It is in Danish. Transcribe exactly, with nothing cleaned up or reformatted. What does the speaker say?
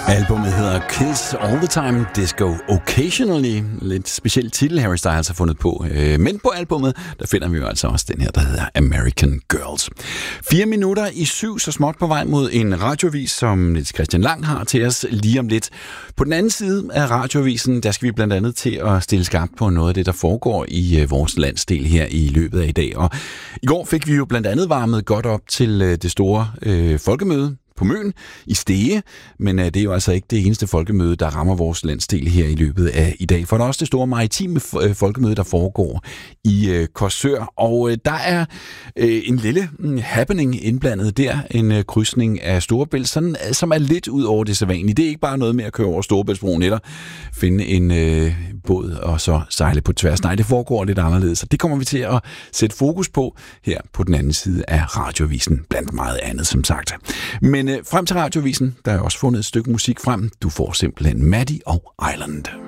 Albummet hedder Kiss All The Time, Disco Occasionally. Lidt speciel titel, Harry Styles har fundet på. Men på albummet, der finder vi jo altså også den her, der hedder American Girls. Fire minutter i syv, så småt på vej mod en radioavis, som Niels Christian Lang har til os lige om lidt. På den anden side af radioavisen, der skal vi blandt andet til at stille skarpt på noget af det, der foregår i vores landsdel her i løbet af i dag. Og i går fik vi jo blandt andet varmet godt op til det store øh, folkemøde på Møn i Stege, men det er jo altså ikke det eneste folkemøde, der rammer vores landsdel her i løbet af i dag. For der er også det store maritime folkemøde, der foregår i Korsør, og der er en lille happening indblandet der, en krydsning af Storebælt, sådan, som er lidt ud over det sædvanlige. Det er ikke bare noget med at køre over Storebæltsbroen eller finde en øh, båd og så sejle på tværs. Nej, det foregår lidt anderledes, og det kommer vi til at sætte fokus på her på den anden side af radioavisen, blandt meget andet som sagt. Men frem til radioavisen, der er også fundet et stykke musik frem. Du får simpelthen Maddie og Island.